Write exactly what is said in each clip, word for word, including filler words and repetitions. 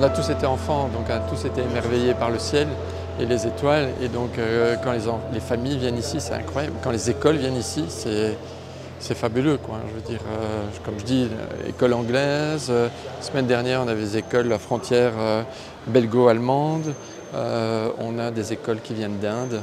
a tous été enfants, donc on a tous été émerveillés par le ciel et les étoiles. Et donc euh, quand les, les familles viennent ici, c'est incroyable. Quand les écoles viennent ici, c'est c'est fabuleux, quoi. Je veux dire, euh, comme je dis, école anglaise. Euh, la semaine dernière, on avait des écoles à la frontière euh, belgo-allemande. Euh, on a des écoles qui viennent d'Inde,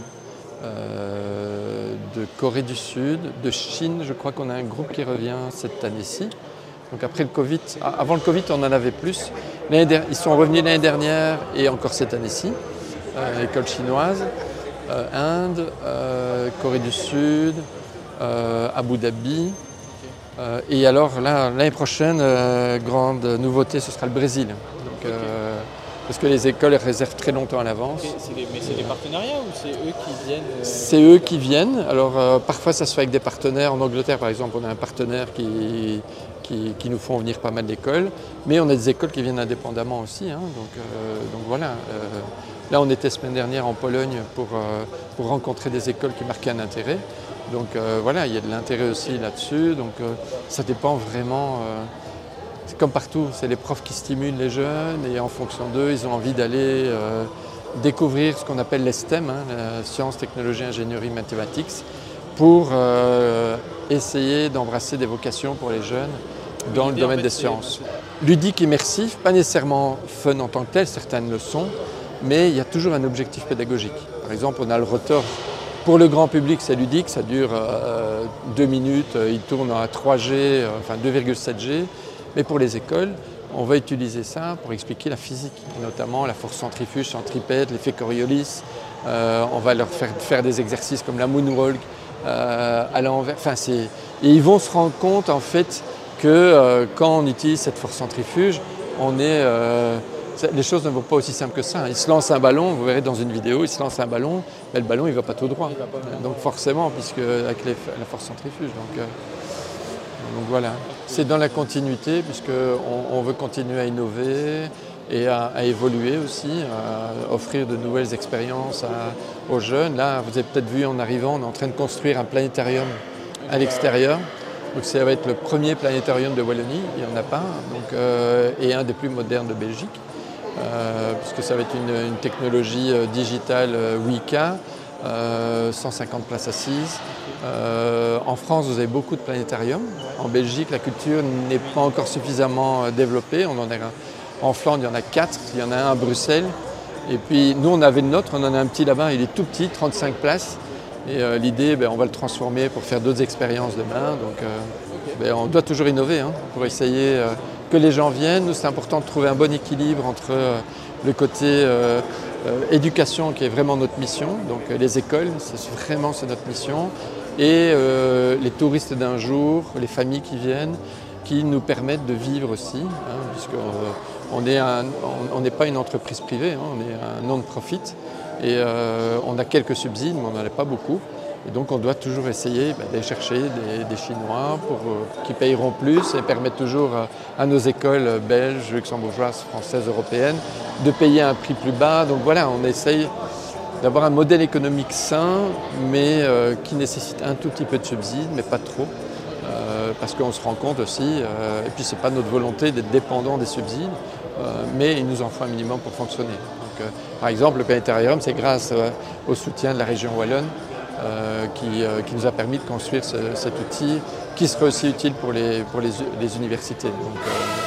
euh, de Corée du Sud, de Chine. Je crois qu'on a un groupe qui revient cette année-ci. Donc après le Covid, avant le Covid, on en avait plus. Ils sont revenus l'année dernière et encore cette année-ci. Euh, école chinoise, euh, Inde, euh, Corée du Sud, euh, Abu Dhabi. Euh, et alors là, l'année prochaine, euh, grande nouveauté, ce sera le Brésil. Donc, euh, parce que les écoles réservent très longtemps à l'avance. Okay, mais c'est des partenariats ou c'est eux qui viennent euh... C'est eux qui viennent. Alors euh, parfois ça se fait avec des partenaires. En Angleterre par exemple, on a un partenaire qui, qui, qui nous font venir pas mal d'écoles. Mais on a des écoles qui viennent indépendamment aussi. Hein, donc, euh, donc voilà. Euh, là on était la semaine dernière en Pologne pour, euh, pour rencontrer des écoles qui marquaient un intérêt. Donc euh, voilà, il y a de l'intérêt aussi là-dessus. Donc euh, ça dépend vraiment. Euh, C'est comme partout, c'est les profs qui stimulent les jeunes et en fonction d'eux, ils ont envie d'aller euh, découvrir ce qu'on appelle les STEM, hein, la sciences, technologie, ingénierie, mathématiques, pour euh, essayer d'embrasser des vocations pour les jeunes dans le domaine des sciences. Ludique, immersif, pas nécessairement fun en tant que tel, certaines le sont, mais il y a toujours un objectif pédagogique. Par exemple, on a le rotor. Pour le grand public, c'est ludique, ça dure euh, deux minutes, il tourne à trois G, euh, enfin deux virgule sept G. Mais pour les écoles, on va utiliser ça pour expliquer la physique, notamment la force centrifuge, centripète, l'effet Coriolis. Euh, on va leur faire faire des exercices comme la moonwalk euh, à l'envers. Enfin, et ils vont se rendre compte en fait que euh, quand on utilise cette force centrifuge, on est, euh, les choses ne vont pas aussi simples que ça. Ils se lancent un ballon, vous verrez dans une vidéo, ils se lancent un ballon, mais le ballon il ne va pas tout droit. Donc forcément, puisque avec les, la force centrifuge. Donc, euh, Donc voilà, c'est dans la continuité puisqu'on on veut continuer à innover et à, à évoluer aussi, à offrir de nouvelles expériences à, aux jeunes. Là, vous avez peut-être vu en arrivant, on est en train de construire un planétarium à l'extérieur. Donc ça va être le premier planétarium de Wallonie, il n'y en a pas, donc, euh, et un des plus modernes de Belgique, euh, puisque ça va être une, une technologie euh, digitale euh, huit K. Euh, cent cinquante places assises. Euh, en France, vous avez beaucoup de planétariums. En Belgique, la culture n'est pas encore suffisamment développée. On en a, en Flandre, il y en a quatre. Il y en a un à Bruxelles. Et puis, nous, on avait le nôtre. On en a un petit là-bas. Il est tout petit, trente-cinq places. Et euh, l'idée, ben, on va le transformer pour faire d'autres expériences demain. Donc, euh, ben, on doit toujours innover hein, pour essayer euh, que les gens viennent. Nous, c'est important de trouver un bon équilibre entre euh, le côté euh, Euh, éducation qui est vraiment notre mission, donc euh, les écoles, c'est vraiment c'est notre mission, et euh, les touristes d'un jour, les familles qui viennent, qui nous permettent de vivre aussi, hein, puisqu'on n'est on n'est pas une entreprise privée, hein, on est un non-profit, et euh, on a quelques subsides, mais on n'en a pas beaucoup. Et donc on doit toujours essayer bah, d'aller chercher des, des Chinois pour, euh, qui payeront plus et permettent toujours à, à nos écoles belges, luxembourgeoises, françaises, européennes de payer un prix plus bas. Donc voilà, on essaye d'avoir un modèle économique sain, mais euh, qui nécessite un tout petit peu de subsides, mais pas trop. Euh, parce qu'on se rend compte aussi, euh, et puis c'est pas notre volonté d'être dépendant des subsides, euh, mais il nous en faut un minimum pour fonctionner. Donc, euh, par exemple, le planétarium, c'est grâce euh, au soutien de la région wallonne, Euh, qui, euh, qui nous a permis de construire ce, cet outil qui serait aussi utile pour les, pour les, les universités. Donc, euh,